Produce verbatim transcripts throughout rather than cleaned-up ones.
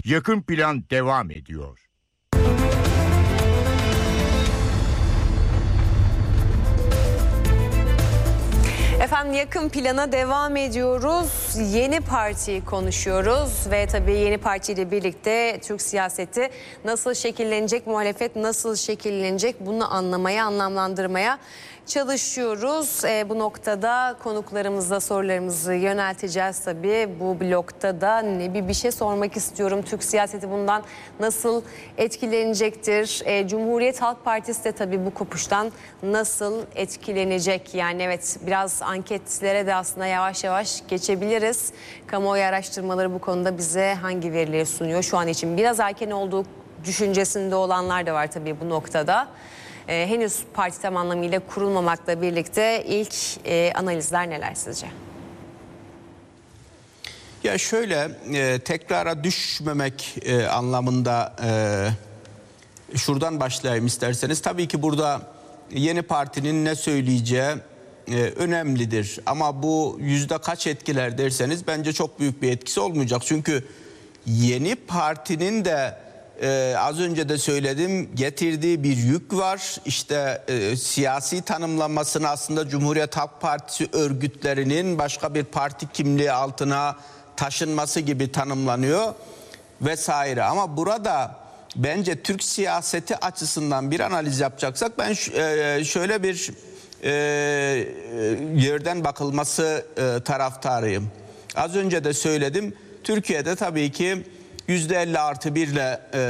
Yakın Plan devam ediyor. Efendim, Yakın Plan'a devam ediyoruz. Yeni Parti'yi konuşuyoruz ve tabii Yeni Parti ile birlikte Türk siyaseti nasıl şekillenecek, muhalefet nasıl şekillenecek, bunu anlamaya, anlamlandırmaya çalışıyoruz. E, bu noktada konuklarımıza sorularımızı yönelteceğiz tabii. Bu blokta da ne bir bir şey sormak istiyorum. Türk siyaseti bundan nasıl etkilenecektir? E, Cumhuriyet Halk Partisi de tabii bu kopuştan nasıl etkilenecek? Yani evet, biraz anketlere de aslında yavaş yavaş geçebiliriz. Kamuoyu araştırmaları bu konuda bize hangi verileri sunuyor? Şu an için biraz erken olduğu düşüncesinde olanlar da var tabii bu noktada. Ee, henüz parti tam anlamıyla kurulmamakla birlikte ilk e, analizler neler sizce? Ya şöyle e, tekrara düşmemek e, anlamında e, şuradan başlayayım isterseniz. Tabii ki burada Yeni Parti'nin ne söyleyeceği e, önemlidir. Ama bu yüzde kaç etkiler derseniz bence çok büyük bir etkisi olmayacak. Çünkü Yeni Parti'nin de Ee, az önce de söyledim, getirdiği bir yük var. İşte e, siyasi tanımlanmasını aslında Cumhuriyet Halk Partisi örgütlerinin başka bir parti kimliği altına taşınması gibi tanımlanıyor vesaire. Ama burada bence Türk siyaseti açısından bir analiz yapacaksak ben e, şöyle bir e, yerden bakılması e, taraftarıyım. Az önce de söyledim, Türkiye'de tabii ki yüzde elli artı bir ile e,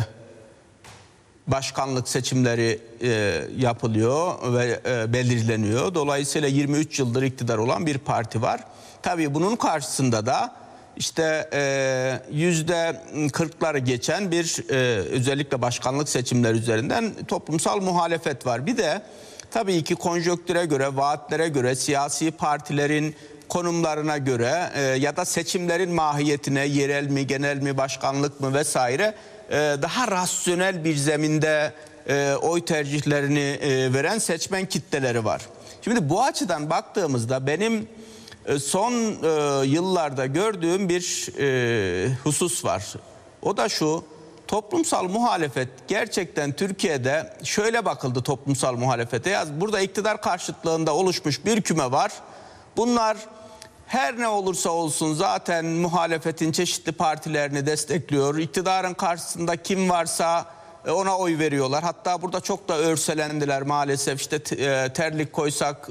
başkanlık seçimleri e, yapılıyor ve e, belirleniyor. Dolayısıyla yirmi üç yıldır iktidar olan bir parti var. Tabii bunun karşısında da işte e, yüzde kırkları geçen bir e, özellikle başkanlık seçimleri üzerinden toplumsal muhalefet var. Bir de tabii ki konjonktüre göre, vaatlere göre, siyasi partilerin konumlarına göre e, ya da seçimlerin mahiyetine, yerel mi, genel mi, başkanlık mı vesaire e, daha rasyonel bir zeminde e, oy tercihlerini e, veren seçmen kitleleri var. Şimdi bu açıdan baktığımızda benim e, son e, yıllarda gördüğüm bir e, husus var. O da şu: toplumsal muhalefet gerçekten Türkiye'de şöyle bakıldı toplumsal muhalefete. Ya burada iktidar karşıtlığında oluşmuş bir küme var. Bunlar her ne olursa olsun zaten muhalefetin çeşitli partilerini destekliyor. İktidarın karşısında kim varsa ona oy veriyorlar. Hatta burada çok da örselendiler maalesef. İşte terlik koysak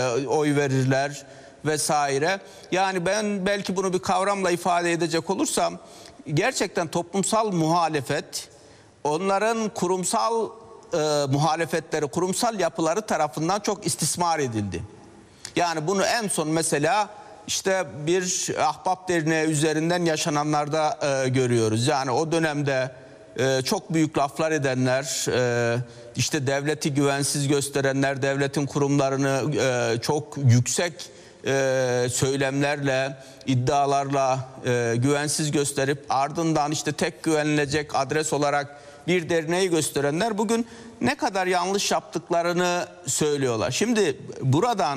oy verirler vesaire. Yani ben belki bunu bir kavramla ifade edecek olursam, gerçekten toplumsal muhalefet onların kurumsal e, muhalefetleri, kurumsal yapıları tarafından çok istismar edildi. Yani bunu en son mesela işte bir Ahbap Derneği üzerinden yaşananlarda e, görüyoruz. Yani o dönemde e, çok büyük laflar edenler, e, işte devleti güvensiz gösterenler, devletin kurumlarını e, çok yüksek e, söylemlerle, iddialarla e, güvensiz gösterip ardından işte tek güvenilecek adres olarak bir derneği gösterenler bugün ne kadar yanlış yaptıklarını söylüyorlar. Şimdi buradan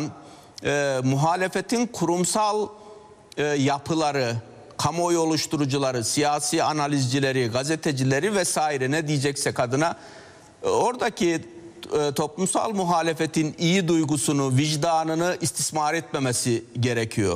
E, muhalefetin kurumsal e, yapıları, kamuoyu oluşturucuları, siyasi analizcileri, gazetecileri vesaire ne diyeceksek adına e, oradaki e, toplumsal muhalefetin iyi duygusunu, vicdanını istismar etmemesi gerekiyor.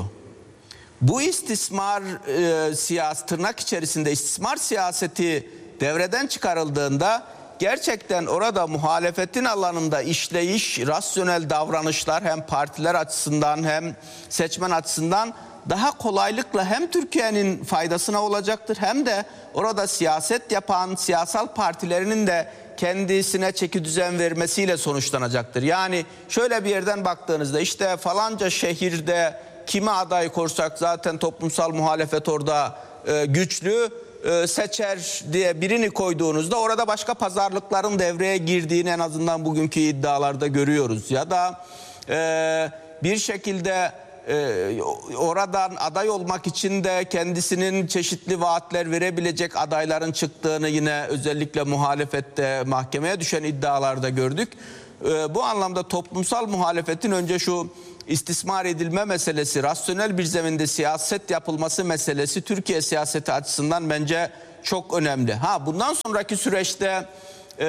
Bu istismar e, siyasi tırnak içerisinde istismar siyaseti devreden çıkarıldığında gerçekten orada muhalefetin alanında işleyiş, rasyonel davranışlar hem partiler açısından hem seçmen açısından daha kolaylıkla hem Türkiye'nin faydasına olacaktır hem de orada siyaset yapan siyasal partilerinin de kendisine çeki düzen vermesiyle sonuçlanacaktır. Yani şöyle bir yerden baktığınızda işte falanca şehirde kime aday korsak zaten toplumsal muhalefet orada e, güçlü seçer diye birini koyduğunuzda orada başka pazarlıkların devreye girdiğini en azından bugünkü iddialarda görüyoruz. Ya da e, bir şekilde e, oradan aday olmak için de kendisinin çeşitli vaatler verebilecek adayların çıktığını yine özellikle muhalefette mahkemeye düşen iddialarda gördük. E, bu anlamda toplumsal muhalefetin önce şu istismar edilme meselesi, rasyonel bir zeminde siyaset yapılması meselesi Türkiye siyaseti açısından bence çok önemli. Ha, bundan sonraki süreçte e,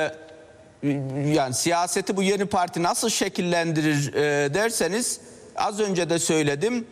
yani siyaseti bu yeni parti nasıl şekillendirir e, derseniz, az önce de söyledim.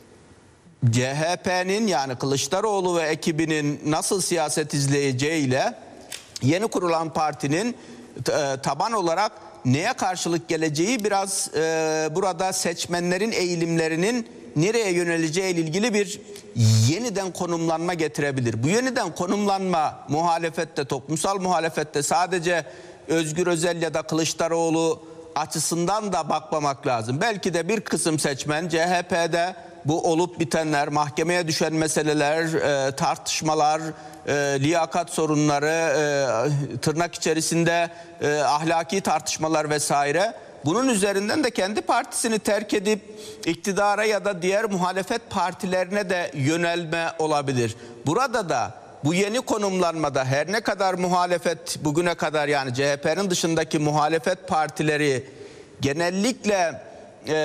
C H P'nin yani Kılıçdaroğlu ve ekibinin nasıl siyaset izleyeceğiyle yeni kurulan partinin e, taban olarak neye karşılık geleceği biraz e, burada seçmenlerin eğilimlerinin nereye yöneleceği ile ilgili bir yeniden konumlanma getirebilir. Bu yeniden konumlanma muhalefette, toplumsal muhalefette sadece Özgür Özel ya da Kılıçdaroğlu açısından da bakmamak lazım. Belki de bir kısım seçmen C H P'de bu olup bitenler, mahkemeye düşen meseleler, e, tartışmalar, e, liyakat sorunları, e, tırnak içerisinde e, ahlaki tartışmalar vesaire. Bunun üzerinden de kendi partisini terk edip iktidara ya da diğer muhalefet partilerine de yönelme olabilir. Burada da bu yeni konumlanmada her ne kadar muhalefet bugüne kadar, yani C H P'nin dışındaki muhalefet partileri genellikle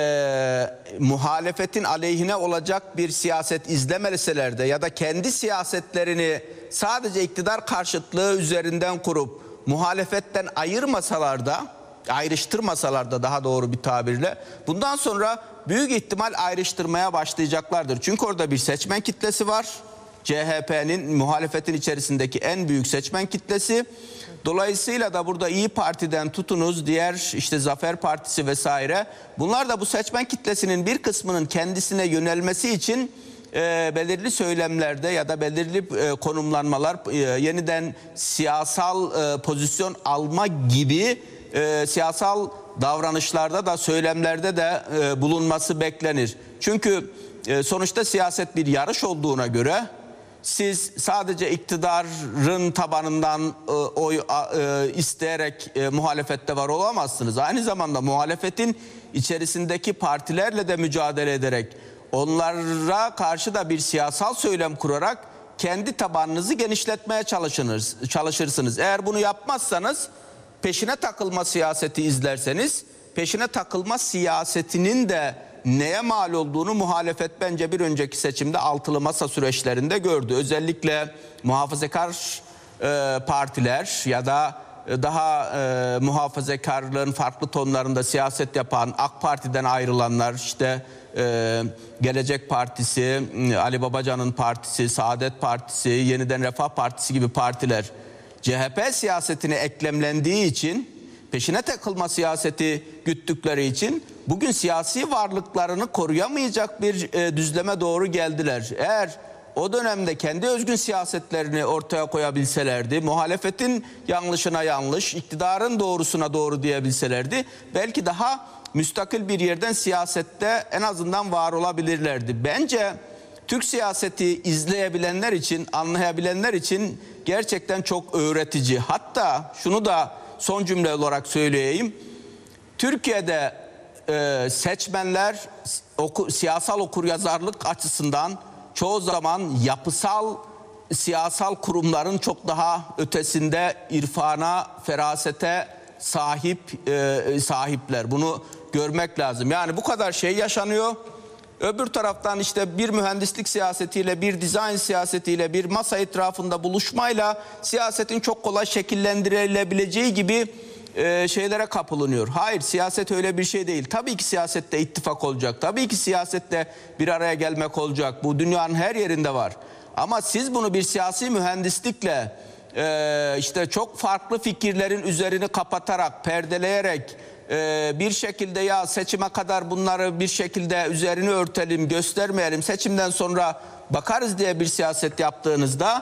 e, muhalefetin aleyhine olacak bir siyaset izlemeliseler de ya da kendi siyasetlerini sadece iktidar karşıtlığı üzerinden kurup muhalefetten ayırmasalar da, ayrıştırmasalar da daha doğru bir tabirle, bundan sonra büyük ihtimal ayrıştırmaya başlayacaklardır. Çünkü orada bir seçmen kitlesi var. C H P'nin muhalefetin içerisindeki en büyük seçmen kitlesi. Dolayısıyla da burada İyi Parti'den tutunuz diğer işte Zafer Partisi vesaire, bunlar da bu seçmen kitlesinin bir kısmının kendisine yönelmesi için e, belirli söylemlerde ya da belirli e, konumlanmalar, e, yeniden siyasal e, pozisyon alma gibi e, siyasal davranışlarda da söylemlerde de e, bulunması beklenir. Çünkü e, sonuçta siyaset bir yarış olduğuna göre siz sadece iktidarın tabanından e, oy e, isteyerek e, muhalefette var olamazsınız. Aynı zamanda muhalefetin içerisindeki partilerle de mücadele ederek, onlara karşı da bir siyasal söylem kurarak kendi tabanınızı genişletmeye çalışırsınız. çalışırsınız. Eğer bunu yapmazsanız, peşine takılma siyaseti izlerseniz, peşine takılma siyasetinin de neye mal olduğunu muhalefet bence bir önceki seçimde altılı masa süreçlerinde gördü. Özellikle muhafazakar e, partiler ya da daha e, muhafazakarlığın farklı tonlarında siyaset yapan AK Parti'den ayrılanlar, işte e, Gelecek Partisi, Ali Babacan'ın partisi, Saadet Partisi, Yeniden Refah Partisi gibi partiler C H P siyasetine eklemlendiği için, peşine takılma siyaseti güttükleri için bugün siyasi varlıklarını koruyamayacak bir e, düzleme doğru geldiler. Eğer o dönemde kendi özgün siyasetlerini ortaya koyabilselerdi, muhalefetin yanlışına yanlış, iktidarın doğrusuna doğru diyebilselerdi, belki daha müstakil bir yerden siyasette en azından var olabilirlerdi. Bence Türk siyaseti izleyebilenler için, anlayabilenler için gerçekten çok öğretici. Hatta şunu da son cümle olarak söyleyeyim. Türkiye'de e, seçmenler oku, siyasal okuryazarlık açısından çoğu zaman yapısal siyasal kurumların çok daha ötesinde irfana, ferasete sahip e, sahipler. Bunu görmek lazım. Yani bu kadar şey yaşanıyor. Öbür taraftan işte bir mühendislik siyasetiyle, bir dizayn siyasetiyle, bir masa etrafında buluşmayla siyasetin çok kolay şekillendirilebileceği gibi e, şeylere kapılınıyor. Hayır, siyaset öyle bir şey değil. Tabii ki siyasette ittifak olacak. Tabii ki siyasette bir araya gelmek olacak. Bu dünyanın her yerinde var. Ama siz bunu bir siyasi mühendislikle e, işte çok farklı fikirlerin üzerini kapatarak, perdeleyerek bir şekilde ya seçime kadar bunları bir şekilde üzerini örtelim, göstermeyelim, seçimden sonra bakarız diye bir siyaset yaptığınızda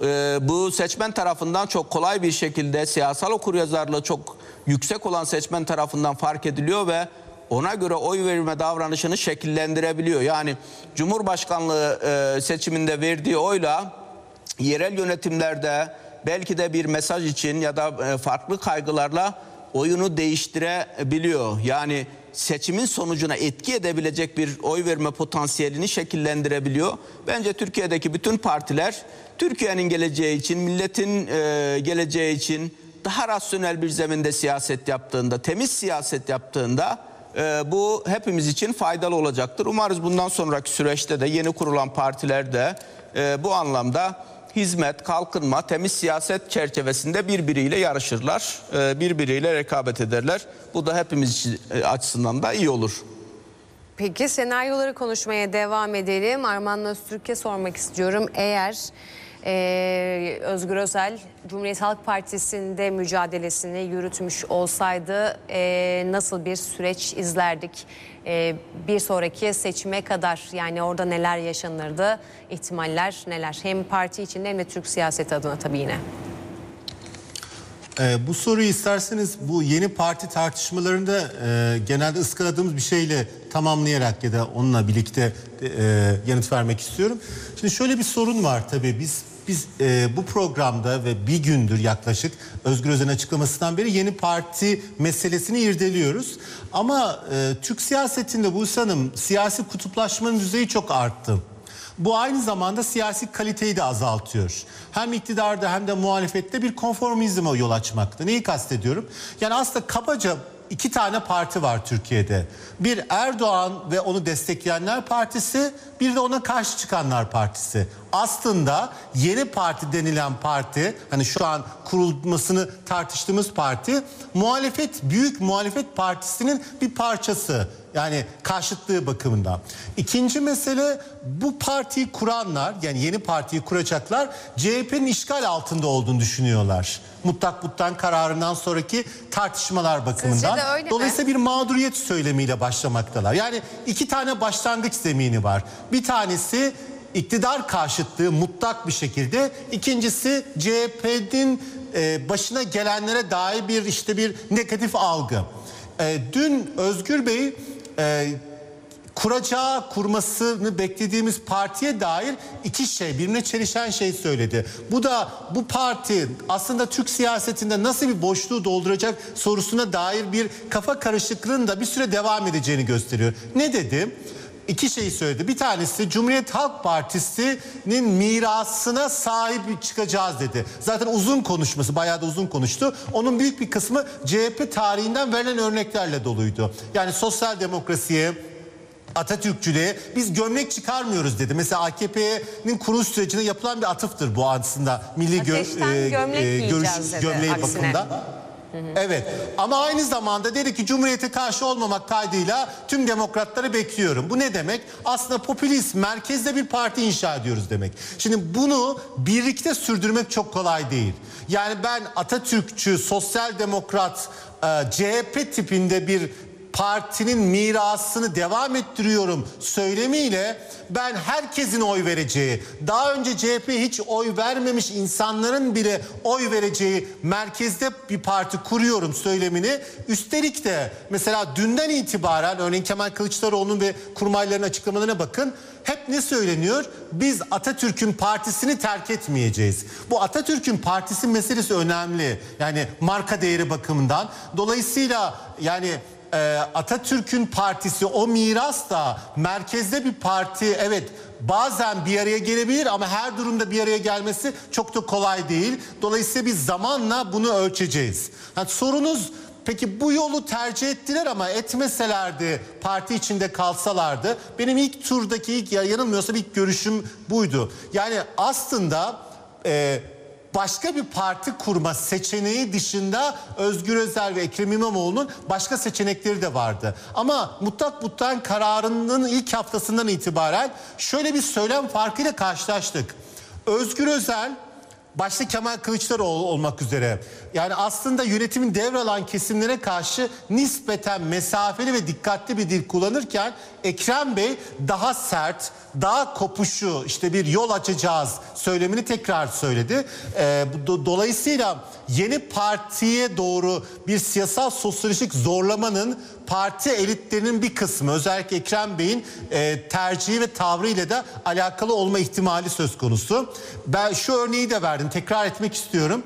bu seçmen tarafından çok kolay bir şekilde, siyasal okuryazarlığı çok yüksek olan seçmen tarafından fark ediliyor ve ona göre oy verme davranışını şekillendirebiliyor. Yani Cumhurbaşkanlığı seçiminde verdiği oyla yerel yönetimlerde belki de bir mesaj için ya da farklı kaygılarla oyunu değiştirebiliyor. Yani seçimin sonucuna etki edebilecek bir oy verme potansiyelini şekillendirebiliyor. Bence Türkiye'deki bütün partiler Türkiye'nin geleceği için, milletin e, geleceği için daha rasyonel bir zeminde siyaset yaptığında, temiz siyaset yaptığında e, bu hepimiz için faydalı olacaktır. Umarız bundan sonraki süreçte de yeni kurulan partiler de e, bu anlamda hizmet, kalkınma, temiz siyaset çerçevesinde birbiriyle yarışırlar, e, birbiriyle rekabet ederler. Bu da hepimiz için, e, açısından da iyi olur. Peki senaryoları konuşmaya devam edelim. Armağan Öztürk'e sormak istiyorum. Eğer e, Özgür Özel Cumhuriyet Halk Partisi'nde mücadelesini yürütmüş olsaydı e, nasıl bir süreç izlerdik? E, bir sonraki seçime kadar yani orada neler yaşanırdı? İhtimaller neler? Hem parti içinde hem de Türk siyaseti adına tabii yine. Ee, bu soruyu isterseniz bu yeni parti tartışmalarında e, genelde ıskaladığımız bir şeyle tamamlayarak ya da onunla birlikte e, yanıt vermek istiyorum. Şimdi şöyle bir sorun var tabii biz biz e, bu programda ve bir gündür yaklaşık Özgür Özel'in açıklamasından beri yeni parti meselesini irdeliyoruz. Ama e, Türk siyasetinde Buse Hanım siyasi kutuplaşmanın düzeyi çok arttı. Bu aynı zamanda siyasi kaliteyi de azaltıyor. Hem iktidarda hem de muhalefette bir konformizme yol açmakta. Neyi kastediyorum? Yani aslında kabaca iki tane parti var Türkiye'de. Bir Erdoğan ve onu destekleyenler partisi, bir de ona karşı çıkanlar partisi. Aslında yeni parti denilen parti, hani şu an kurulmasını tartıştığımız parti, muhalefet, büyük muhalefet partisinin bir parçası. Yani karşıtlığı bakımından. İkinci mesele bu partiyi kuranlar, yani yeni partiyi kuracaklar C H P'nin işgal altında olduğunu düşünüyorlar. Mutlak Buttan kararından sonraki tartışmalar bakımından. Dolayısıyla bir mağduriyet söylemiyle başlamaktalar. Yani iki tane başlangıç zemini var. Bir tanesi iktidar karşıtlığı mutlak bir şekilde. İkincisi C H P'nin e, başına gelenlere dair bir işte bir negatif algı. E, dün Özgür Bey e, kuracağı, kurmasını beklediğimiz partiye dair iki şey, birbirine çelişen şey söyledi. Bu da bu parti aslında Türk siyasetinde nasıl bir boşluğu dolduracak sorusuna dair bir kafa karışıklığının da bir süre devam edeceğini gösteriyor. Ne dedi? İki şey söyledi. Bir tanesi Cumhuriyet Halk Partisi'nin mirasına sahip çıkacağız dedi. Zaten uzun konuşması, bayağı da uzun konuştu. Onun büyük bir kısmı C H P tarihinden verilen örneklerle doluydu. Yani sosyal demokrasiye, Atatürkçülüğe biz gömlek çıkarmıyoruz dedi. Mesela A K P'nin kuruluş sürecine yapılan bir atıftır bu aslında. Milli gö- e, gömlek e, görüş dedi, gömleği aksine. bakımından. Evet ama aynı zamanda dedi ki Cumhuriyete karşı olmamak kaydıyla tüm demokratları bekliyorum. Bu ne demek? Aslında popülist, merkezde bir parti inşa ediyoruz demek. Şimdi bunu birlikte sürdürmek çok kolay değil. Yani ben Atatürkçü, sosyal demokrat, C H P tipinde bir partinin mirasını devam ettiriyorum söylemiyle ben herkesin oy vereceği, daha önce C H P'ye hiç oy vermemiş insanların bile oy vereceği merkezde bir parti kuruyorum söylemini, üstelik de mesela dünden itibaren örneğin Kemal Kılıçdaroğlu'nun ve kurmayların açıklamalarına bakın, hep ne söyleniyor? Biz Atatürk'ün partisini terk etmeyeceğiz. Bu Atatürk'ün partisi meselesi önemli. Yani marka değeri bakımından. Dolayısıyla yani Atatürk'ün partisi, o miras da merkezde bir parti, evet bazen bir araya gelebilir ama her durumda bir araya gelmesi çok da kolay değil. Dolayısıyla biz zamanla bunu ölçeceğiz. Yani sorunuz, peki bu yolu tercih ettiler ama etmeselerdi, parti içinde kalsalardı, benim ilk turdaki ilk, ya yanılmıyorsam ilk görüşüm buydu. Yani aslında e, başka bir parti kurma seçeneği dışında Özgür Özel ve Ekrem İmamoğlu'nun başka seçenekleri de vardı. Ama Mutlak Buttan kararının ilk haftasından itibaren şöyle bir söylem farkıyla karşılaştık. Özgür Özel, başta Kemal Kılıçdaroğlu olmak üzere, yani aslında yönetimin devralan kesimlere karşı nispeten mesafeli ve dikkatli bir dil kullanırken Ekrem Bey daha sert, daha kopuşu, işte bir yol açacağız söylemini tekrar söyledi. Ee, do- dolayısıyla yeni partiye doğru bir siyasal sosyolojik zorlamanın parti elitlerinin bir kısmı, özellikle Ekrem Bey'in e, tercihi ve tavrıyla da alakalı olma ihtimali söz konusu. Ben şu örneği de verdim, tekrar etmek istiyorum.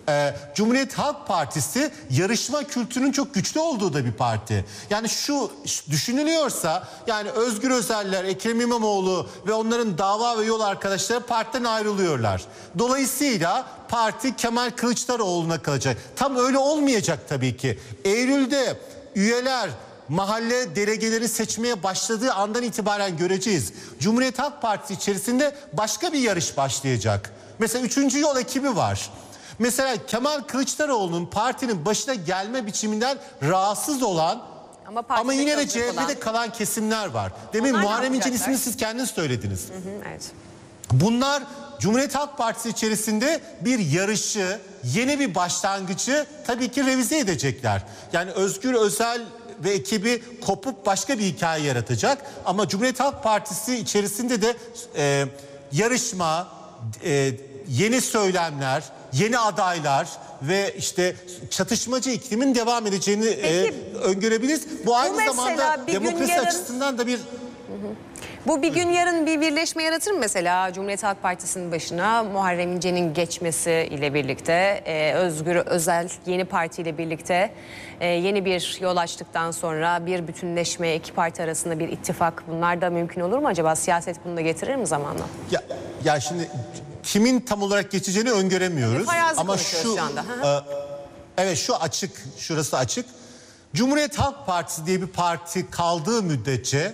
Ee, Cumhuriyet Halk Partisi yarışma kültürünün çok güçlü olduğu da bir parti. Yani şu düşünülüyorsa yani Özgür Özeller, Ekrem İmamoğlu ve onların dava ve yol arkadaşları partiden ayrılıyorlar. Dolayısıyla parti Kemal Kılıçdaroğlu'na kalacak. Tam öyle olmayacak tabii ki. Eylül'de üyeler mahalle delegeleri seçmeye başladığı andan itibaren göreceğiz. Cumhuriyet Halk Partisi içerisinde başka bir yarış başlayacak. Mesela üçüncü yol ekibi var. Mesela Kemal Kılıçdaroğlu'nun partinin başına gelme biçiminden rahatsız olan ama, ama yine de C H P'de olan kalan kesimler var. Demin Muharrem İnce'nin ismini siz kendiniz söylediniz. Hı hı, evet. Bunlar Cumhuriyet Halk Partisi içerisinde bir yarışı, yeni bir başlangıcı tabii ki revize edecekler. Yani Özgür Özel ve ekibi kopup başka bir hikaye yaratacak. Ama Cumhuriyet Halk Partisi içerisinde de e, yarışma, e, yeni söylemler, yeni adaylar ve işte çatışmacı iklimin devam edeceğini e, öngörebiliriz. Bu aynı zamanda demokrasi yarın açısından da bir... Hı hı. Bu bir gün yarın bir birleşme yaratır mı mesela Cumhuriyet Halk Partisi'nin başına Muharrem İnce'nin geçmesi ile birlikte e, Özgür Özel yeni partiyle birlikte e, yeni bir yol açtıktan sonra bir bütünleşme, iki parti arasında bir ittifak, bunlar da mümkün olur mu acaba? Siyaset bunu da getirir mi zamanla? Ya, ya şimdi kimin tam olarak geçeceğini öngöremiyoruz. Ama şu, şu anda. E, evet şu açık, şurası açık. Cumhuriyet Halk Partisi diye bir parti kaldığı müddetçe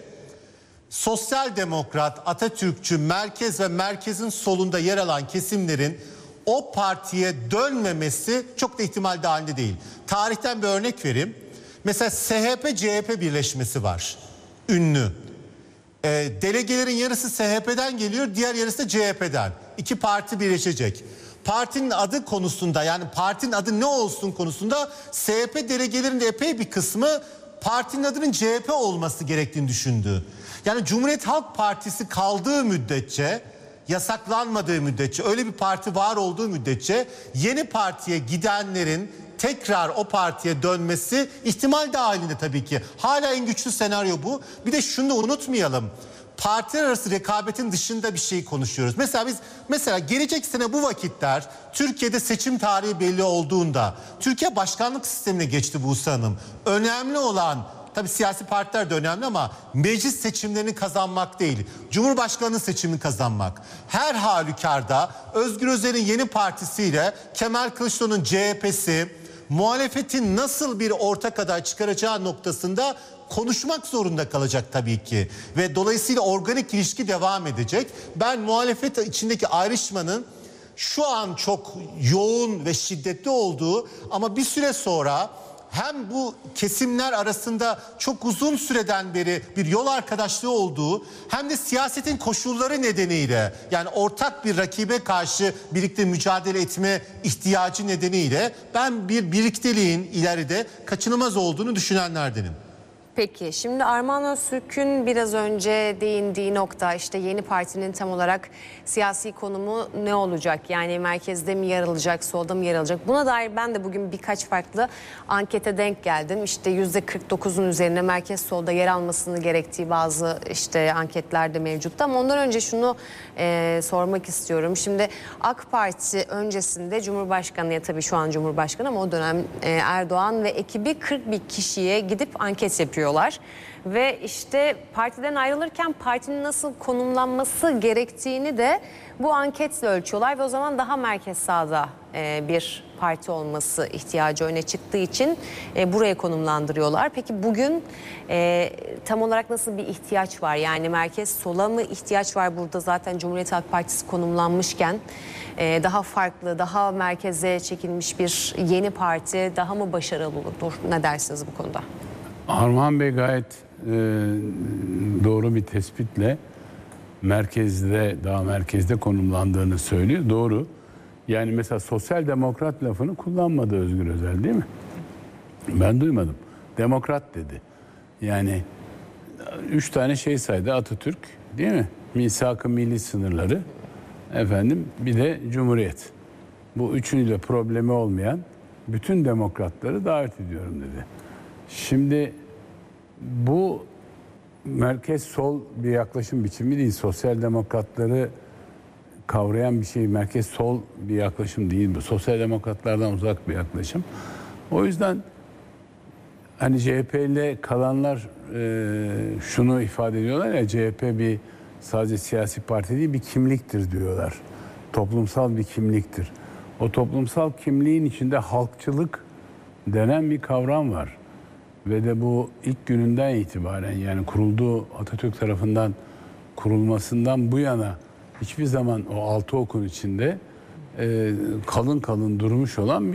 sosyal demokrat, Atatürkçü, merkez ve merkezin solunda yer alan kesimlerin o partiye dönmemesi çok da ihtimal dahilinde değil. Tarihten bir örnek vereyim. Mesela S H P C H P birleşmesi var. Ünlü. E, delegelerin yarısı S H P'den geliyor, diğer yarısı da C H P'den. İki parti birleşecek. Partinin adı konusunda, yani partinin adı ne olsun konusunda S H P delegelerinin de epey bir kısmı partinin adının C H P olması gerektiğini düşündü. Yani Cumhuriyet Halk Partisi kaldığı müddetçe, yasaklanmadığı müddetçe, öyle bir parti var olduğu müddetçe yeni partiye gidenlerin tekrar o partiye dönmesi ihtimal dahilinde tabii ki. Hala en güçlü senaryo bu. Bir de şunu da unutmayalım. Partiler arası rekabetin dışında bir şey konuşuyoruz. Mesela biz mesela gelecek sene bu vakitler Türkiye'de seçim tarihi belli olduğunda Türkiye başkanlık sistemine geçti Buse Hanım. Önemli olan tabii siyasi partiler de önemli ama meclis seçimlerini kazanmak değil, Cumhurbaşkanlığı seçimini kazanmak. Her halükarda Özgür Özel'in yeni partisiyle Kemal Kılıçdaroğlu'nun C H P'si muhalefetin nasıl bir ortak aday çıkaracağı noktasında konuşmak zorunda kalacak tabii ki. Ve dolayısıyla organik ilişki devam edecek. Ben muhalefet içindeki ayrışmanın şu an çok yoğun ve şiddetli olduğu ama bir süre sonra hem bu kesimler arasında çok uzun süreden beri bir yol arkadaşlığı olduğu hem de siyasetin koşulları nedeniyle yani ortak bir rakibe karşı birlikte mücadele etme ihtiyacı nedeniyle ben bir birlikteliğin ileride kaçınılmaz olduğunu düşünenlerdenim. Peki şimdi Armağan Öztürk'ün biraz önce değindiği nokta işte yeni partinin tam olarak siyasi konumu ne olacak? Yani merkezde mi yer alacak, solda mı yer alacak? Buna dair ben de bugün birkaç farklı ankete denk geldim. İşte yüzde kırk dokuzun üzerine merkez solda yer almasını gerektiği bazı işte anketlerde mevcuttu. Ama ondan önce şunu e, sormak istiyorum. Şimdi AK Parti öncesinde Cumhurbaşkanı'ya tabii şu an Cumhurbaşkanı ama o dönem e, Erdoğan ve ekibi kırk bir kişiye gidip anket yapıyor. Ve işte partiden ayrılırken partinin nasıl konumlanması gerektiğini de bu anketle ölçüyorlar ve o zaman daha merkez sağda e, bir parti olması ihtiyacı öne çıktığı için e, buraya konumlandırıyorlar. Peki bugün e, tam olarak nasıl bir ihtiyaç var? Yani merkez sola mı ihtiyaç var burada zaten Cumhuriyet Halk Partisi konumlanmışken e, daha farklı, daha merkeze çekilmiş bir yeni parti daha mı başarılı olur? Ne dersiniz bu konuda? Armağan Bey gayet e, doğru bir tespitle merkezde, daha merkezde konumlandığını söylüyor. Doğru. Yani mesela sosyal demokrat lafını kullanmadı Özgür Özel değil mi? Ben duymadım. Demokrat dedi. Yani üç tane şey saydı. Atatürk değil mi? Misak-ı milli sınırları. Efendim bir de Cumhuriyet. Bu üçüyle problemi olmayan bütün demokratları davet ediyorum dedi. Şimdi bu merkez sol bir yaklaşım biçimi değil. Sosyal demokratları kavrayan bir şey, merkez sol bir yaklaşım değil bu. Sosyal demokratlardan uzak bir yaklaşım. O yüzden hani C H P ile kalanlar e, şunu ifade ediyorlar ya, C H P bir sadece siyasi parti değil, bir kimliktir diyorlar. Toplumsal bir kimliktir. O toplumsal kimliğin içinde halkçılık denen bir kavram var. Ve de bu ilk gününden itibaren, yani kurulduğu, Atatürk tarafından kurulmasından bu yana hiçbir zaman o altı okun içinde e, kalın kalın durmuş olan bir